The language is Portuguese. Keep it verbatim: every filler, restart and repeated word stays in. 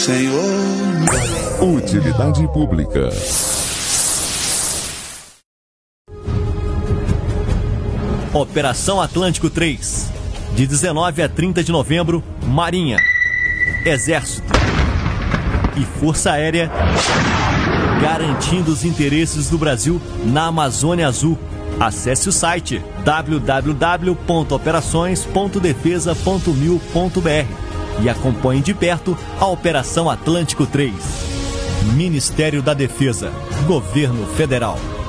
Senhor. Utilidade pública. Operação Atlântico três. De dezenove a trinta de novembro, Marinha, Exército e Força Aérea garantindo os interesses do Brasil na Amazônia Azul. Acesse o site w w w ponto operações ponto defesa ponto mil ponto b r e acompanhe de perto a Operação Atlântico três. Ministério da Defesa, Governo Federal.